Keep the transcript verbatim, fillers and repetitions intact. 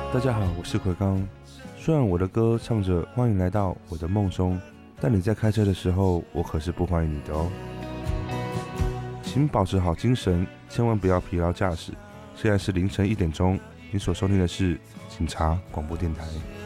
大家好，我是奎刚。虽然我的歌唱着欢迎来到我的梦中，但你在开车的时候，我可是不欢迎你的哦。请保持好精神，千万不要疲劳驾驶。现在是凌晨一点钟，你所收听的是警察广播电台。